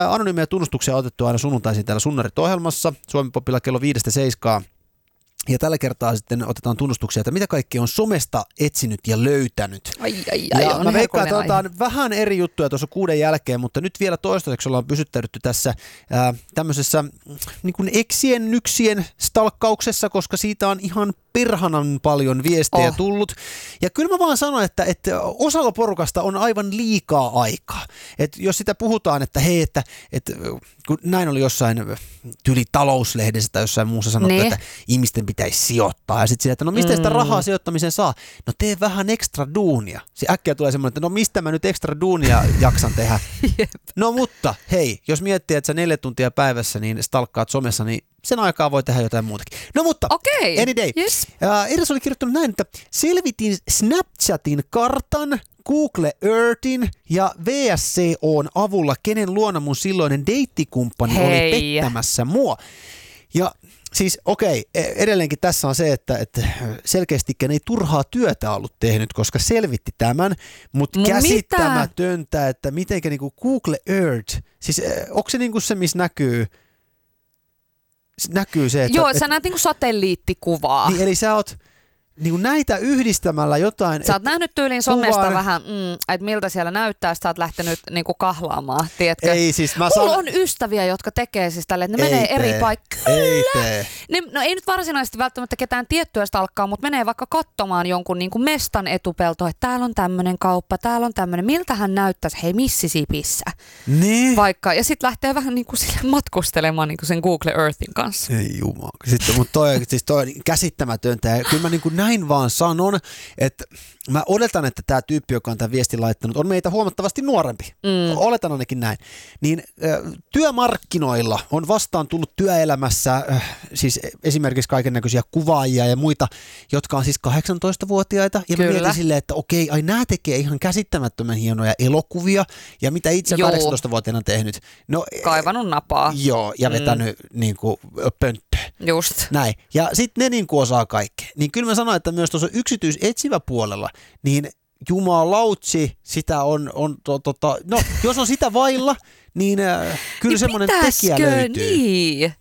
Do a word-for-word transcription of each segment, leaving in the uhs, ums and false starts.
Anonyymejä tunnustuksia on otettu aina sunnuntaisin täällä Sunnarit-ohjelmassa, Suomi-popilla kello viidestä seiskaan. Ja tällä kertaa sitten otetaan tunnustuksia, että mitä kaikki on somesta etsinyt ja löytänyt. Ai, ai, ai, ja on mä veikkaan, että herkullinen otetaan vähän eri juttuja tuossa kuuden jälkeen, mutta nyt vielä toistaiseksi ollaan pysyttäydytty tässä ää, tämmöisessä niin kuin eksien nyksien stalkkauksessa, koska siitä on ihan perhanan paljon viestejä oh. tullut. Ja kyllä mä vaan sanon, että, että osalla porukasta on aivan liikaa aikaa. Et jos sitä puhutaan, että hei, että, että kun näin oli jossain tyli talouslehdessä tai jossain muussa sanottu, niin. että ihmisten pitäisi sijoittaa. Ja sitten että no mistä mm. sitä rahaa sijoittamiseen saa? No tee vähän ekstra duunia. Se äkkiä tulee semmoinen, että no mistä mä nyt ekstra duunia jaksan tehdä? No mutta hei, jos miettii, että sä neljä tuntia päivässä niin stalkkaat somessa, niin sen aikaa voi tehdä jotain muutakin. No mutta, okay. any day. Yes. Uh, Edes oli kirjoittanut näin, että selvitin Snapchatin kartan, Google Earthin ja V S C O:n avulla, kenen luona mun silloinen deittikumppani Hei. oli pettämässä mua. Ja siis okei, okay, edelleenkin tässä on se, että, että selkeästikään ei turhaa työtä ollut tehnyt, koska selvitti tämän, mutta no käsittämätöntä, mitä? Että mitenkä niinku Google Earth, siis onko se niinku se, missä näkyy, näkyy se, että... Joo, et, sä näet niinku satelliittikuvaa. Niin, eli sä oot niin näitä yhdistämällä jotain... Sä oot nähnyt tyyliin somesta kuvaan... vähän, mm, että miltä siellä näyttää, sä oot lähtenyt niinku kahlaamaan, tiedätkö? Ei siis mä Mulla san... on ystäviä, jotka tekee siis tälle, että ne ei menee tee. eri paikkaan. Ei tee. Ne, no ei nyt varsinaisesti välttämättä ketään tiettyä stalkkaa, mutta menee vaikka katsomaan jonkun niinku mestan etupeltoa, että täällä on tämmöinen kauppa, täällä on tämmöinen, miltä hän näyttäisi, hei Mississippissä. Niin. Vaikka, ja sitten lähtee vähän niinku sille matkustelemaan niinku sen Google Earthin kanssa. Ei jumala. Sitten, mutta toi, siis toi on käsittämätöntä ja kyllä mä niinku näin vaan sanon, että mä odotan, että tämä tyyppi, joka on tämän viestin laittanut, on meitä huomattavasti nuorempi. Mm. Oletan ainakin näin. Niin äh, työmarkkinoilla on vastaan tullut työelämässä äh, siis esimerkiksi kaikennäköisiä kuvaajia ja muita, jotka on siis kahdeksantoistavuotiaita. Ja mä mietin silleen, että okei, ai nämä tekee ihan käsittämättömän hienoja elokuvia ja mitä itse joo. kahdeksantoistavuotiaana tehnyt. No, kaivannut napaa. Joo, ja vetänyt mm. niin kuin pönttöä. Just. Näin. Ja sitten ne niin kuin osaa kaikkea. Niin kyllä mä sanon, että myös tuossa yksityisetsivä puolella, niin jumalautsi sitä on, on to, to, to, no jos on sitä vailla, niin äh, kyllä niin semmoinen tekijä löytyy. Niin?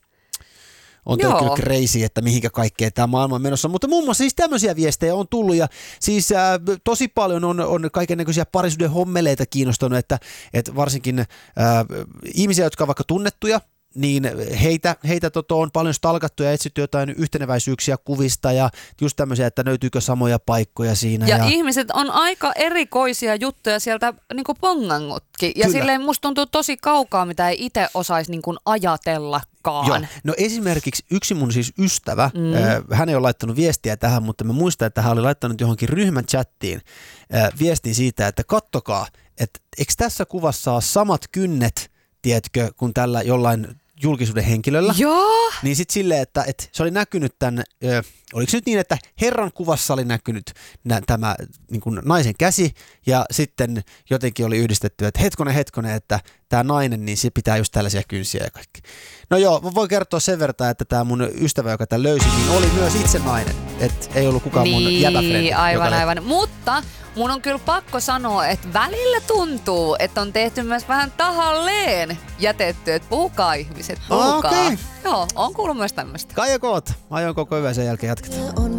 On toi kyllä crazy, että mihinkä kaikkea tämä maailma on menossa. Mutta muun muassa siis tämmöisiä viestejä on tullut ja siis äh, tosi paljon on, on kaikennäköisiä parisuuden hommeleita kiinnostunut, että, että varsinkin äh, ihmisiä, jotka on vaikka tunnettuja, niin heitä, heitä toto on paljon stalkattu ja etsitty jotain yhteneväisyyksiä kuvista ja just tämmöisiä, että löytyykö samoja paikkoja siinä. Ja, ja... ihmiset on aika erikoisia juttuja sieltä niin kuin pongangutkin. Ja Kyllä. silleen musta tuntuu tosi kaukaa, mitä ei itse osaisi niin kuin ajatellakaan. Joo. No esimerkiksi yksi mun siis ystävä, mm. äh, hän ei ole laittanut viestiä tähän, mutta mä muistan, että hän oli laittanut johonkin ryhmän chattiin äh, viestin siitä, että kattokaa, että eikö tässä kuvassa ole samat kynnet, tiedätkö, kun tällä jollain julkisuuden henkilöllä. Joo. Niin sitten silleen, että, että se oli näkynyt tämän, ö, oliko se nyt niin, että herran kuvassa oli näkynyt nä, tämä niin kuin naisen käsi ja sitten jotenkin oli yhdistetty, että hetkonen hetkonen, että tämä nainen, niin se pitää just tällaisia kynsiä ja kaikki. No joo, voin kertoa sen verran, että tämä mun ystävä, joka tämän löysi, niin oli myös itse nainen. Että ei ollut kukaan niin, mun jäbäfrendi. Niin, aivan, joka... aivan. Mutta mun on kyllä pakko sanoa, että välillä tuntuu, että on tehty myös vähän tahalleen jätetty, että puhukaa ihmiset, puhukaa. Okay. Joo, on kuullut myös tämmöistä. Kaija Koot, ajoin koko yön sen jälkeen jatketaan.